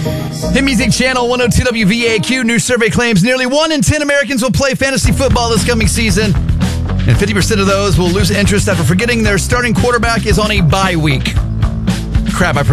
Hit Music Channel 102 WVAQ. New survey claims nearly 1 in 10 Americans will play fantasy football this coming season. And 50% of those will lose interest after forgetting their starting quarterback is on a bye week. Crap, I